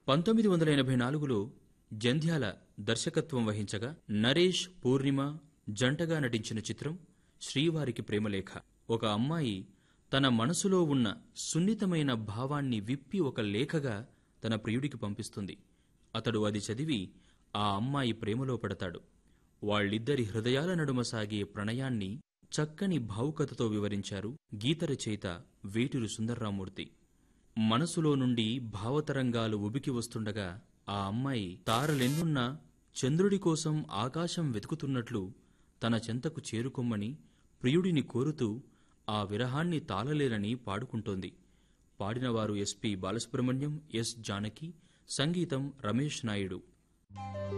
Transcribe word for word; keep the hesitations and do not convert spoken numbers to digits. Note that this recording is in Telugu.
పంతొమ్మిది వందల ఎనభై నాలుగులో జంధ్యాల దర్శకత్వం వహించగా నరేష్ పూర్ణిమ జంటగా నటించిన చిత్రం శ్రీవారికి ప్రేమలేఖ. ఒక అమ్మాయి తన మనసులో ఉన్న సున్నితమైన భావాన్ని విప్పి ఒక లేఖగా తన ప్రియుడికి పంపిస్తుంది. అతడు అది చదివి ఆ అమ్మాయి ప్రేమలో పడతాడు. వాళ్ళిద్దరి హృదయాల నడుమ సాగే ప్రణయాన్ని చక్కని భావుకతతో వివరించారు గీతరచయిత వేటూరి సుందర్రామూర్తి. మనసులో నుండి భావతరంగాలు ఉబికి వస్తుండగా ఆ అమ్మాయి తారలెన్నున్నా చంద్రుడి కోసం ఆకాశం వెతుకుతున్నట్లు తన చెంతకు చేరుకొమ్మని ప్రియుడిని కోరుతూ ఆ విరహాన్ని తాళలేనని పాడుకుంటోంది. పాడినవారు ఎస్పి బాలసుబ్రహ్మణ్యం, ఎస్ జానకి, సంగీతం రమేష్ నాయుడు.